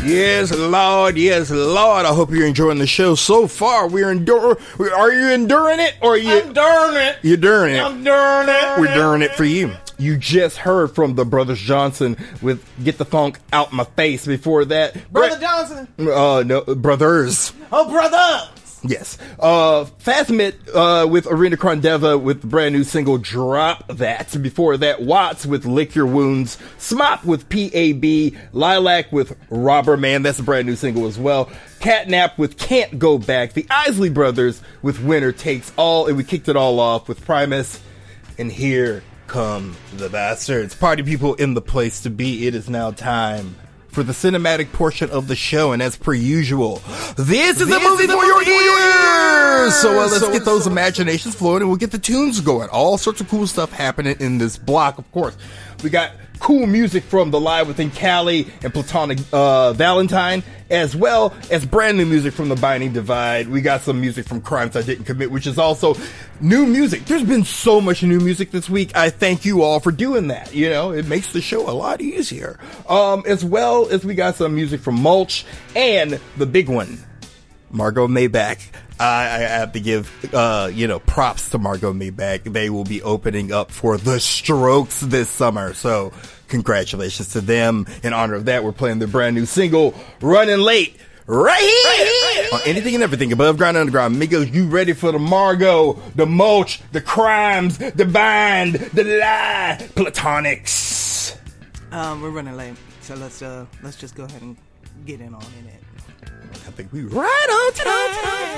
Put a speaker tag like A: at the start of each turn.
A: Yes, Lord. Yes, Lord. I hope you're enjoying the show so far. Are you enduring it, or you?
B: I'm enduring it.
A: You're enduring it.
B: I'm enduring it.
A: We're enduring it for you. You just heard from the Brothers Johnson with "Get the Funk Out My Face." Before that,
B: Brother Johnson.
A: No, Brothers.
B: Oh, brothers.
A: Yes. Phasmit with Arena Krondeva with the brand new single Drop That. Before that, Watts with Lick Your Wounds. Smop with PAB. Lilac with Robber Man. That's a brand new single as well. Catnap with Can't Go Back. The Isley Brothers with Winner Takes All. And we kicked it all off with Primus. And Here Come the Bastards. Party people in the place to be. It is now time for the cinematic portion of the show, and as per usual, this is a movie for your ears! So let's get those imaginations flowing, and we'll get the tunes going. All sorts of cool stuff happening in this block, of course. We got cool music from The Live Within Cali and Platonic Valentine, as well as brand new music from The Binding Divide. We got some music from Crimes I Didn't Commit, which is also new music. There's been so much new music this week. I thank you all for doing that. You know, it makes the show a lot easier. As well as we got some music from Mulch and the big one, Margot Maybach. I have to give, props to Margot Maybach. They will be opening up for The Strokes this summer. So congratulations to them. In honor of that, we're playing their brand new single, Running Late, right here on Anything and Everything Above Ground Underground. Migos, you ready for the Margot, the Mulch, the Crimes, the Bind, the Lie, Platonics?
B: We're running late, so let's just go ahead and get in on it.
A: I think we right on time.